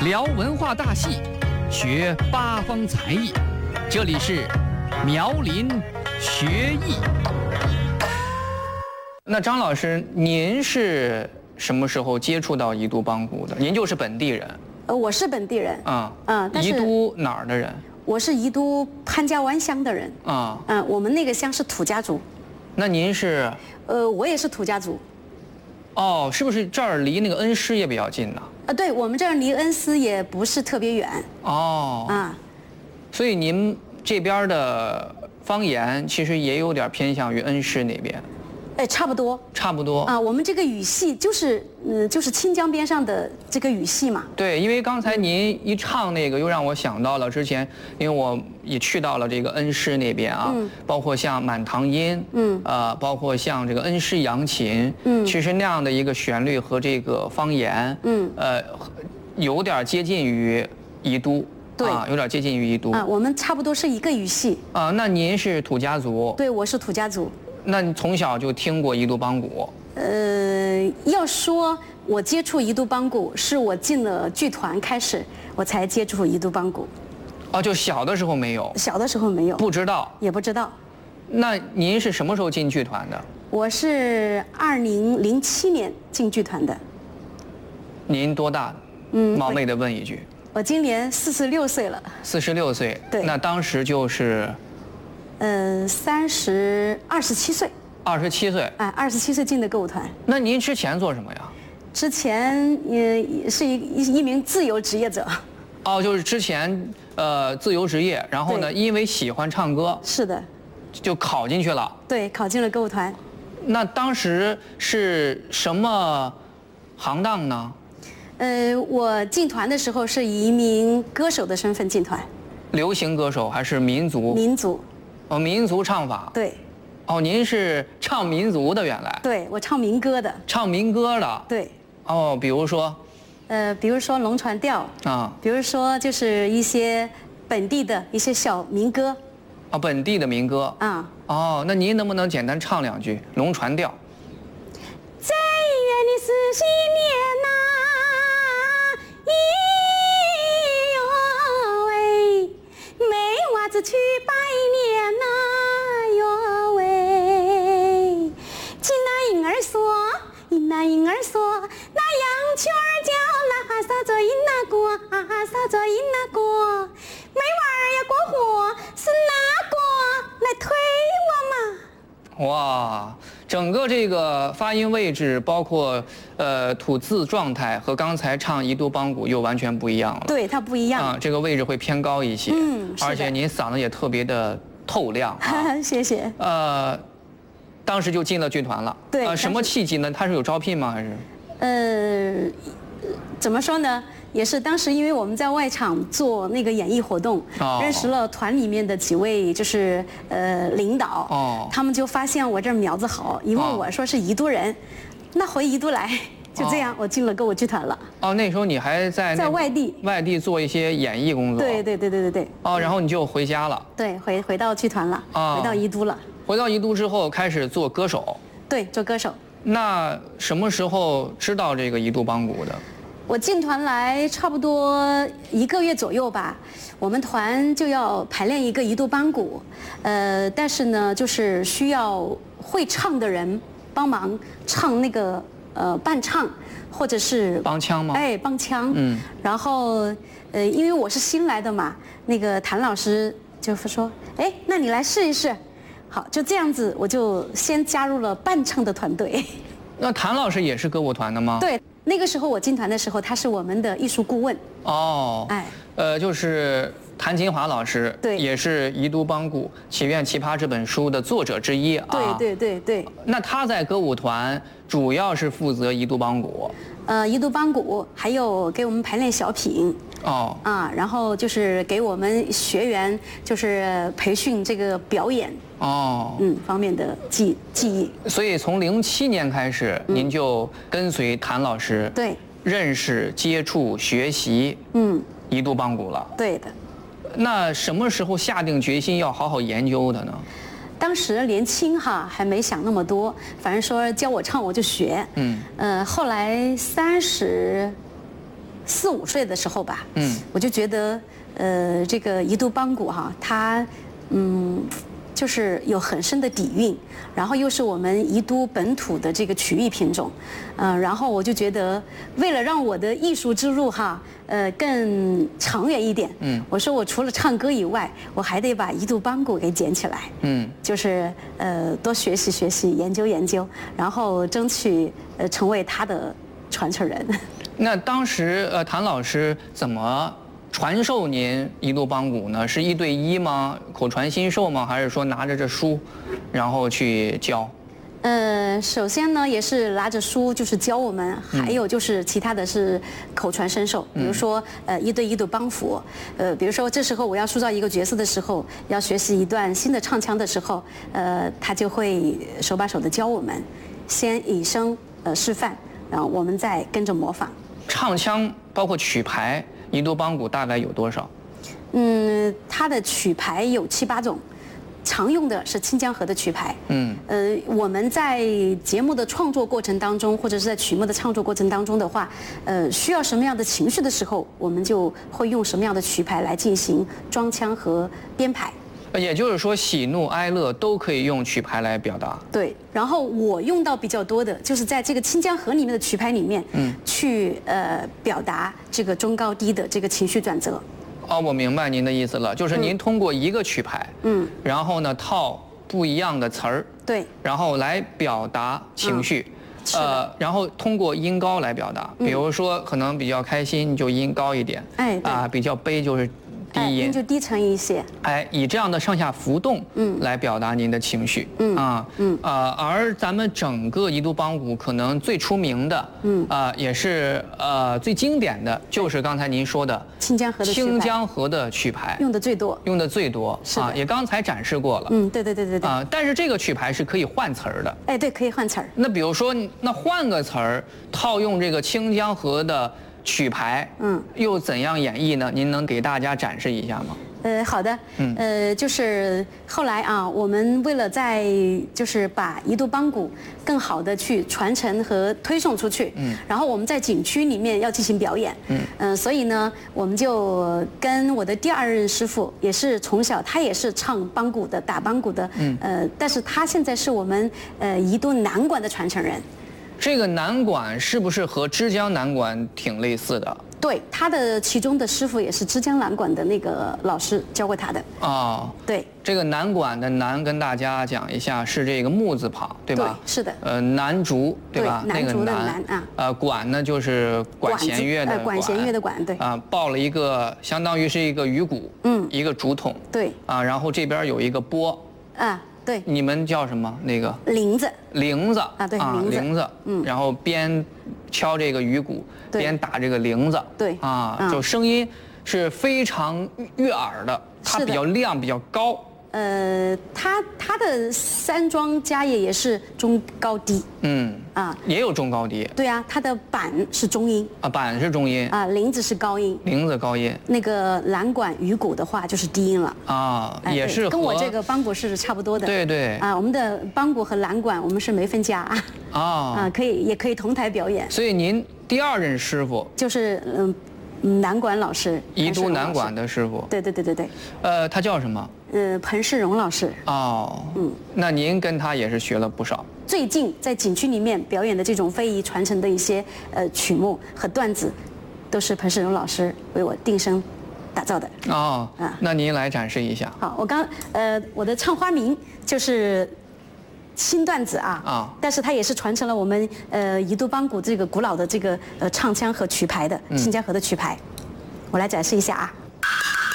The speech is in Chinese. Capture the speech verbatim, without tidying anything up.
聊文化大戏，学八方才艺，这里是苗林学艺。那张老师，您是什么时候接触到宜都帮鼓的？您就是本地人？ 呃，我是本地人。 啊、 嗯，但是宜都哪儿的人？ 我是宜都潘家湾乡的人。 啊、 嗯，我们那个乡是土家族。 那您是？ 呃，我也是土家族。 哦，是不是这儿离那个恩施也比较近呢？ 啊，对，我们这儿离恩施也不是特别远。 哦。 啊， 所以您这边的方言其实也有点偏向于恩施那边。 哎，差不多。 差不多啊，我们这个语系就是，嗯，就是清江边上的这个语系嘛。 对，因为刚才您一唱那个，又让我想到了之前，因为我也去到了这个恩施那边啊， 嗯、 包括像满堂音，嗯，呃，包括像这个恩施扬琴，嗯，其实那样的一个旋律和这个方言，嗯，呃，有点接近于宜都， 对， 啊，有点接近于宜都。 啊，我们差不多是一个语系。 啊，那您是土家族？ 对，我是土家族。 那你从小就听过宜都帮鼓？ 呃，要说我接触宜都帮鼓，是我进了剧团开始，我才接触宜都帮鼓。 哦，就小的时候没有？ 小的时候没有， 不知道， 也不知道。 那您是什么时候进剧团的？ 我是二零零七年进剧团的。 您多大？嗯，冒昧的问一句。 我今年四十六岁了。 四十六岁。 对。 那当时就是， 呃，三十二十七岁。 二十七岁。 哎，二十七岁进的歌舞团。 那您之前做什么呀？ 之前也是一一一名自由职业者。 哦，就是之前呃自由职业，然后呢，因为喜欢唱歌， 是的， 就考进去了。 对，考进了歌舞团。 那当时是什么行当呢？ 呃，我进团的时候是以一名歌手的身份进团。 流行歌手还是民族？ 民族。 哦，民族唱法。 对。 哦，您是唱民族的，原来。 对，我唱民歌的。 唱民歌的。 对。 哦，比如说。 呃，比如说龙船调啊，比如说就是一些本地的一些小民歌。 啊，本地的民歌。啊。哦，那您能不能简单唱两句龙船调？ 在远的四十年呐、啊，咦哟喂，没娃子去拜年呐、啊，哟喂，进那婴儿所，进那婴儿所，那羊圈儿叫啦撒着因那过，啊撒着因那过，没娃儿呀过火，是哪个来推我嘛？ 哇，整个这个发音位置，包括呃吐字状态，和刚才唱宜都帮鼓又完全不一样了。 对，它不一样啊，这个位置会偏高一些。 嗯， 而且您嗓子也特别的透亮。啊、 谢谢。 呃，当时就进了剧团了。 对。 呃，什么契机呢？他是有招聘吗？还是？ 呃，怎么说呢？也是当时因为我们在外场做那个演艺活动，哦、认识了团里面的几位就是呃领导，哦、他们就发现我这苗子好，一问我说是宜都人，哦、那回宜都来，就这样我进了歌舞剧团了。 哦，那时候你还在在外地外地做一些演艺工作。 对对对对对对。 哦，然后你就回家了。 对，回回到剧团了，哦、回到宜都了。 回到宜都之后开始做歌手。 对，做歌手。 那什么时候知道这个宜都帮鼓的？ 我进团来差不多一个月左右吧，我们团就要排练一个宜都帮鼓，呃，但是呢，就是需要会唱的人帮忙唱那个呃伴唱，或者是帮腔吗？ 哎，帮腔。嗯。然后呃，因为我是新来的嘛，那个谭老师就说，哎，那你来试一试。好，就这样子，我就先加入了伴唱的团队。 那谭老师也是歌舞团的吗？ 对。那个时候我进团的时候，他是我们的艺术顾问。 哦，哎，呃，就是谭金华老师， 对， 也是宜都帮鼓祈愿奇葩这本书的作者之一啊。 对对对对。 那他在歌舞团主要是负责宜都帮鼓。 呃，宜都帮鼓，还有给我们排练小品。 哦。 啊，然后就是给我们学员就是培训这个表演。 哦， 嗯，方面的技技艺。 所以从零七年开始，嗯、您就跟随谭老师对认识、接触、学习嗯宜都帮鼓了。 对的。 那什么时候下定决心要好好研究的呢？ 当时年轻哈，还没想那么多，反正说教我唱我就学。嗯。呃，后来三十。 四五岁的时候吧，嗯，我就觉得，呃，这个宜都邦鼓哈，它，嗯，就是有很深的底蕴，然后又是我们宜都本土的这个曲艺品种，嗯、呃，然后我就觉得，为了让我的艺术之路哈，呃，更长远一点，嗯，我说我除了唱歌以外，我还得把宜都邦鼓给捡起来，嗯，就是呃多学习学习，研究研究，然后争取呃成为他的传承人。 那当时呃谭老师怎么传授您宜都邦鼓呢？是一对一吗？口传心授吗？还是说拿着这书，然后去教？ 呃，首先呢，也是拿着书就是教我们，还有就是其他的是口传身授，比如说呃一对一的帮扶，呃，比如说这时候我要塑造一个角色的时候，要学习一段新的唱腔的时候，呃，他就会手把手的教我们，先以声呃示范，然后我们再跟着模仿。 唱腔包括曲牌，宜都邦鼓大概有多少？ 嗯，它的曲牌有七八种。常用的是清江河的曲牌，嗯，呃，我们在节目的创作过程当中，或者是在曲目的创作过程当中的话，呃，需要什么样的情绪的时候，我们就会用什么样的曲牌来进行装腔和编排。 也就是说，喜怒哀乐都可以用曲牌来表达。 对，然后我用到比较多的就是在这个清江河里面的曲牌里面，嗯，去呃表达这个中高低的这个情绪转折。 哦，我明白您的意思了，就是您通过一个曲牌，嗯，然后呢套不一样的词儿， 对， 然后来表达情绪， 嗯、 呃，然后通过音高来表达，比如说可能比较开心就音高一点， 哎， 啊，比较悲就是低音， 音就低沉一些， 哎，以这样的上下浮动，嗯，来表达您的情绪，嗯啊，嗯啊，而咱们整个宜都邦鼓可能最出名的，嗯啊，也是呃最经典的，就是刚才您说的清江河的清江河的曲牌， 用的最多， 用的最多， 啊， 也刚才展示过了， 嗯，对对对对对， 啊，但是这个曲牌是可以换词儿的， 哎，对，可以换词儿。 那比如说，那换个词儿，套用这个清江河的曲牌，嗯，又怎样演绎呢？您能给大家展示一下吗？ 呃，好的，嗯，呃，就是后来啊，我们为了在就是把宜都邦鼓更好的去传承和推送出去，嗯，然后我们在景区里面要进行表演，嗯，呃，所以呢，我们就跟我的第二任师傅，也是从小他也是唱邦鼓的，打邦鼓的，嗯，呃，但是他现在是我们呃宜都南管的传承人。 这个南管是不是和枝江南管挺类似的？ 对，他的其中的师傅也是枝江南管的那个老师教过他的。 哦， 对， 这个南管的南跟大家讲一下，是这个木字旁，对吧？ 对，是的。 呃，南竹，对吧？ 对，南竹的南啊。 呃，管呢就是管弦乐的管。 管弦乐的管，对。 啊，抱了一个，相当于是一个鱼骨，嗯，一个竹筒。 对。 啊，然后这边有一个钵。 啊。对， 你们叫什么？那个铃子， 铃子啊，对， 啊，铃子，嗯，然后边敲这个鱼鼓，边打这个铃子， 对， 啊，就声音是非常悦耳的，它比较亮，比较高。 呃，它它的山庄家业也是中高低，嗯， 啊，也有中高低。 对啊，它的板是中音， 啊，板是中音， 啊，铃子是高音， 铃子高音。 那个南管鱼鼓的话就是低音了， 啊，也是跟我这个邦鼓是差不多的。 对对。 啊，我们的邦鼓和南管我们是没分家啊。啊。啊，可以也可以同台表演。 所以您第二任师傅就是嗯。南管老师， 宜都南管的师傅， 对对对对对， 呃，他叫什么？ 呃，彭世荣老师。 哦，嗯，那您跟他也是学了不少。 最近在景区里面表演的这种非遗传承的一些呃曲目和段子，都是彭世荣老师为我定声打造的。 哦，啊，那您来展示一下。 好，我刚呃我的唱花名就是新段子啊，啊，但是它也是传承了我们呃宜都邦鼓这个古老的这个呃唱腔和曲牌的新江河的曲牌，我来展示一下啊。